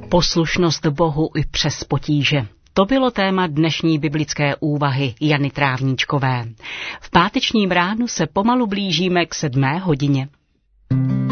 Poslušnost Bohu i přes potíže. To bylo téma dnešní biblické úvahy Jany Trávníčkové. V pátečním ránu se pomalu blížíme k 7. hodině.